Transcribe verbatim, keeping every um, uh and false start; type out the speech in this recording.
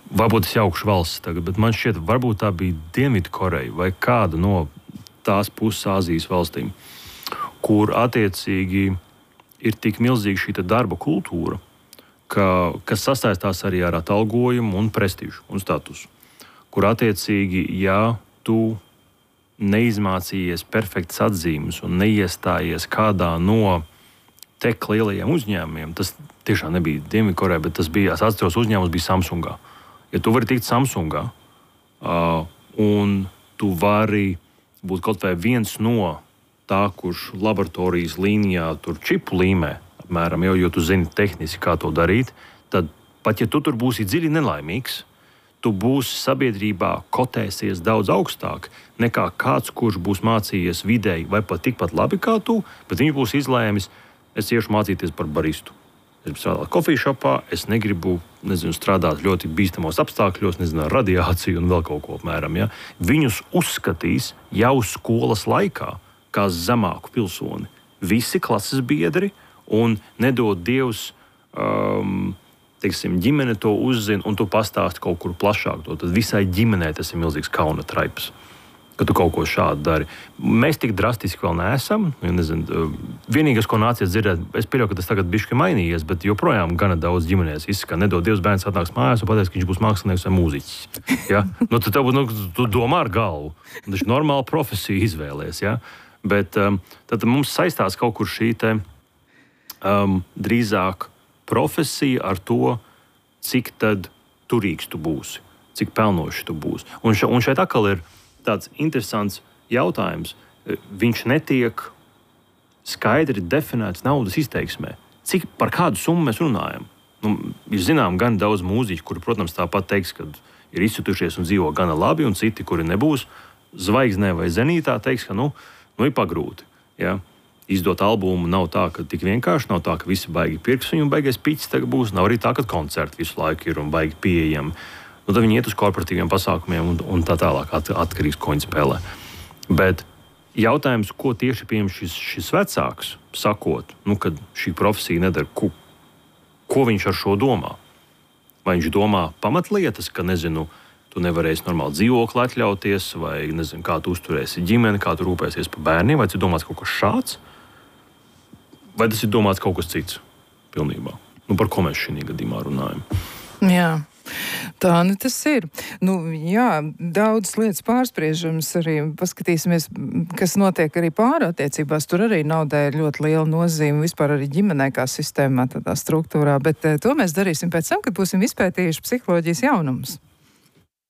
varbūt es jaukšu valsts tagad, bet man šķiet, varbūt tā bija Dienvidkoreja vai kāda no tās puses Āzijas valstīm, kur attiecīgi ir tik milzīga šī darba kultūra, ka, kas sasaistās arī ar atalgojumu un prestižu un statusu. Kur attiecīgi, ja tu neizmācījies perfektas atzīmes un neiestājies kādā no tek lielajiem uzņēmumiem, tas tiešām nebija Dienvidkoreja, bet tas bija, es atceros, uzņēmums bija Samsungā. Ja tu vari tikt Samsungā uh, un tu vari būt kaut vai viens no tā, kurš laboratorijas līnijā tur čipu līmē, apmēram, jau, jo tu zini tehniski, kā to darīt, tad pat ja tu tur būsi dziļi nelaimīgs, tu būsi sabiedrībā kotēsies daudz augstāk nekā kāds, kurš būs mācījies vidēji vai pat tikpat labi kā tu, bet viņš būs izlēmis, es iešu mācīties par baristu. Es gribu strādāt kofīšopā, es negribu, nezinu, strādāt ļoti bīstamos apstākļos, nezinu, ar radiāciju un vēl kaut ko apmēram. Ja? Viņus uzskatīs jau skolas laikā kā zemāku pilsoni. Visi klases biedri un nedod Dievs, um, teiksim, ģimene to uzzina un tu pastāsti kaut kur plašāk to. Tad visai ģimenei tas ir milzīgs kauna traips, ka tu kaut ko šādu dari. Mēs tik drastiski vēl neesam. Nezinu, vienīgais, ko nācies dzirdēt, es pieļauju, ka tas tagad bišķi mainījies, bet joprojām gana daudz ģimenēs izsaka, nedod Dievs, bērns atnāks mājās un pateiks, ka viņš būs mākslinieks vai mūziķis. Ja? Nu, tad tev, nu, tu domā ar galvu. Tas ir normāla profesija izvēlēs. Ja? Bet um, tad mums saistās kaut kur šī te, um, drīzāk profesija ar to, cik tad turīgs tu būsi, cik pelnošs tu būsi. Un, še, un šeit atkal ir tāds interesants jautājums. Viņš netiek skaidri definēts naudas izteiksmē. Cik par kādu summu mēs runājam? Nu, ir zinām gan daudz mūziķu, kuri, protams, tāpat teiks, ka ir izcitušies un dzīvo gana labi, un citi, kuri nebūs zvaigznē vai zenītā, teiks, ka nu, nu ir pagrūti. Ja? Izdot albumu nav tā, ka tik vienkārši, nav tā, ka visi baigi pirks un baigais piķis tagad būs. Nav arī tā, ka koncerti visu laiku ir un baigi pieejami. Nu, tad viņi iet uz korporatīviem pasākumiem un, un tā tālāk at, atkarīgs, ko viņi spēlē. Bet jautājums, ko tieši pieņem šis, šis vecāks, sakot, nu, kad šī profesija nedara, ko, ko viņš ar šo domā? Vai viņš domā pamatlietas, ka, nezinu, tu nevarēsi normāli dzīvokli atļauties, vai, nezinu, kā tu uzturēsi ģimeni, kā tu rūpēsies par bērniem, vai tas ir domāts kaut kas šāds? Vai tas ir domāts kaut kas cits pilnībā? Nu, par ko mēs šī gadījumā runājam? Jā. Tā nu tas ir. Nu, jā, daudz lietas pārspriežams arī. Paskatīsimies, kas notiek arī pārattiecībās. Tur arī naudai ir ļoti liela nozīme vispār arī ģimenē kā sistēmā, tādā struktūrā. Bet to mēs darīsim pēc tam, kad būsim izpētījuši psiholoģijas jaunumus.